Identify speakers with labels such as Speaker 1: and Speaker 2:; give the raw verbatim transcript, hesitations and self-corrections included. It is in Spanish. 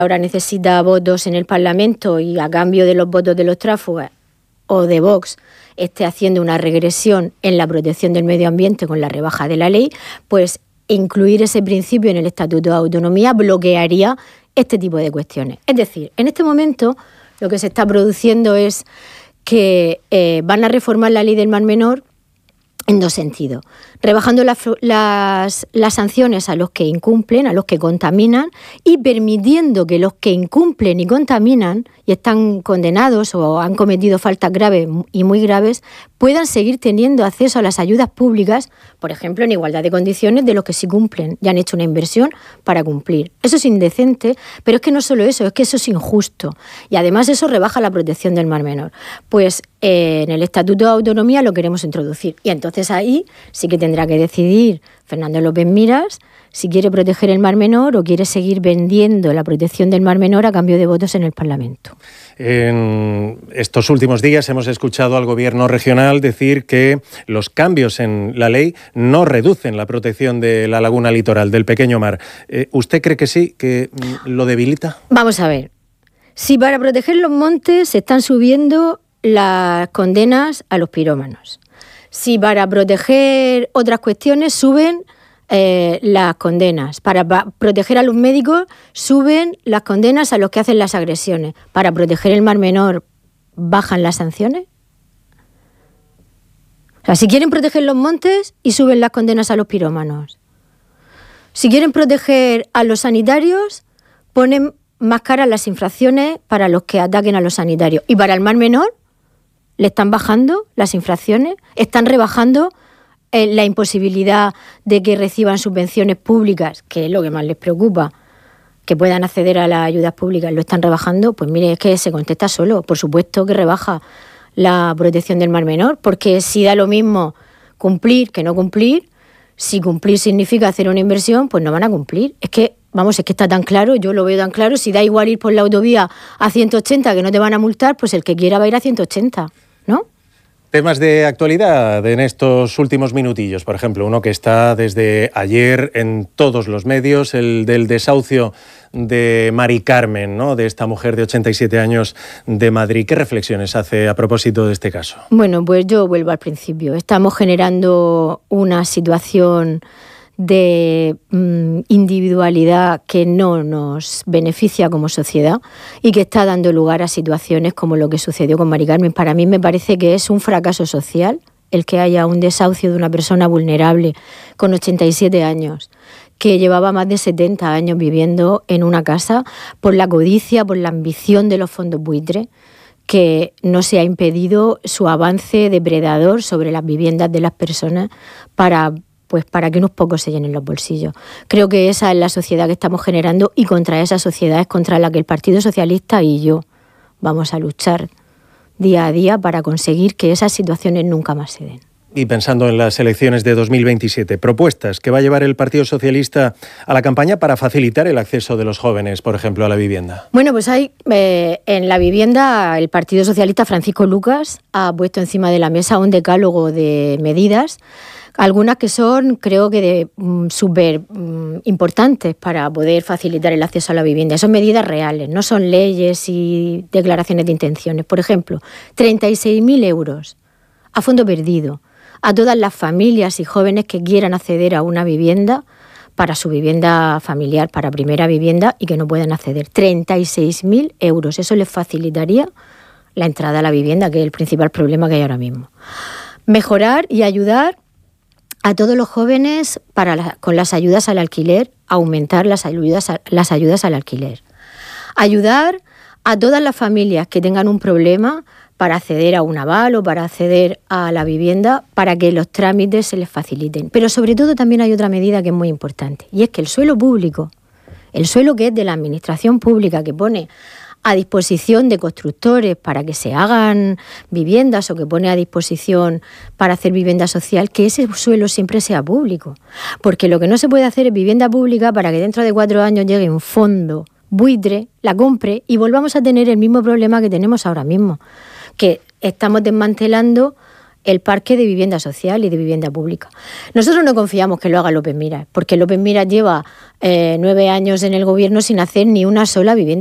Speaker 1: ahora necesita votos en el Parlamento y a cambio de los votos de los tránsfugas o de Vox esté haciendo una regresión en la protección del medio ambiente con la rebaja de la ley, pues incluir ese principio en el Estatuto de Autonomía bloquearía este tipo de cuestiones. Es decir, en este momento lo que se está produciendo es que eh, van a reformar la ley del Mar Menor en dos sentidos, rebajando las, las, las sanciones a los que incumplen, a los que contaminan, y permitiendo que los que incumplen y contaminan y están condenados o han cometido faltas graves y muy graves puedan seguir teniendo acceso a las ayudas públicas, por ejemplo, en igualdad de condiciones de los que sí cumplen y han hecho una inversión para cumplir. Eso es indecente, pero es que no solo eso, es que eso es injusto. Y además eso rebaja la protección del Mar Menor. Pues eh, en el Estatuto de Autonomía lo queremos introducir. Y entonces ahí sí que tendrá que decidir Fernando López Miras si quiere proteger el Mar Menor o quiere seguir vendiendo la protección del Mar Menor a cambio de votos en el Parlamento.
Speaker 2: En estos últimos días hemos escuchado al Gobierno regional decir que los cambios en la ley no reducen la protección de la laguna litoral, del pequeño mar. Eh, ¿Usted cree que sí, que lo debilita?
Speaker 1: Vamos a ver. Si para proteger los montes se están subiendo las condenas a los pirómanos, si para proteger otras cuestiones suben Eh, las condenas. Para pa- proteger a los médicos suben las condenas a los que hacen las agresiones. Para proteger el Mar Menor bajan las sanciones. O sea, si quieren proteger los montes y suben las condenas a los pirómanos. Si quieren proteger a los sanitarios, ponen más caras las infracciones para los que ataquen a los sanitarios. Y para el Mar Menor le están bajando las infracciones, están rebajando la imposibilidad de que reciban subvenciones públicas, que es lo que más les preocupa, que puedan acceder a las ayudas públicas, lo están rebajando. Pues mire, es que se contesta solo. Por supuesto que rebaja la protección del Mar Menor, porque si da lo mismo cumplir que no cumplir, si cumplir significa hacer una inversión, pues no van a cumplir. Es que, vamos, es que está tan claro, yo lo veo tan claro, si da igual ir por la autovía a ciento ochenta que no te van a multar, pues el que quiera va a ir a ciento ochenta, ¿no?
Speaker 2: Temas de actualidad en estos últimos minutillos, por ejemplo, uno que está desde ayer en todos los medios, el del desahucio de Mari Carmen, ¿no?, de esta mujer de ochenta y siete años de Madrid. ¿Qué reflexiones hace a propósito de este caso?
Speaker 1: Bueno, pues yo vuelvo al principio. Estamos generando una situación de mm, individualidad que no nos beneficia como sociedad y que está dando lugar a situaciones como lo que sucedió con Mari Carmen. Para mí me parece que es un fracaso social el que haya un desahucio de una persona vulnerable con ochenta y siete años, que llevaba más de setenta años viviendo en una casa por la codicia, por la ambición de los fondos buitre, que no se ha impedido su avance depredador sobre las viviendas de las personas para pues para que unos pocos se llenen los bolsillos. Creo que esa es la sociedad que estamos generando y contra esa sociedad es contra la que el Partido Socialista y yo vamos a luchar día a día para conseguir que esas situaciones nunca más se den.
Speaker 2: Y pensando en las elecciones de dos mil veintisiete, propuestas que va a llevar el Partido Socialista a la campaña para facilitar el acceso de los jóvenes, por ejemplo, a la vivienda.
Speaker 1: Bueno, pues hay eh, en la vivienda el Partido Socialista, Francisco Lucas, ha puesto encima de la mesa un decálogo de medidas, algunas que son, creo que, de um, súper um, importantes para poder facilitar el acceso a la vivienda. Son medidas reales, no son leyes y declaraciones de intenciones. Por ejemplo, treinta y seis mil euros a fondo perdido a todas las familias y jóvenes que quieran acceder a una vivienda para su vivienda familiar, para primera vivienda, y que no puedan acceder. treinta y seis mil euros. Eso les facilitaría la entrada a la vivienda, que es el principal problema que hay ahora mismo. Mejorar y ayudar a todos los jóvenes para la, con las ayudas al alquiler, aumentar las ayudas, a, las ayudas al alquiler. Ayudar a todas las familias que tengan un problema para acceder a un aval o para acceder a la vivienda, para que los trámites se les faciliten. Pero sobre todo también hay otra medida que es muy importante, y es que el suelo público, el suelo que es de la administración pública, que pone a disposición de constructores para que se hagan viviendas o que pone a disposición para hacer vivienda social, que ese suelo siempre sea público. Porque lo que no se puede hacer es vivienda pública para que dentro de cuatro años llegue un fondo buitre, la compre y volvamos a tener el mismo problema que tenemos ahora mismo, que estamos desmantelando el parque de vivienda social y de vivienda pública. Nosotros no confiamos que lo haga López Miras, porque López Miras lleva eh, nueve años en el gobierno sin hacer ni una sola vivienda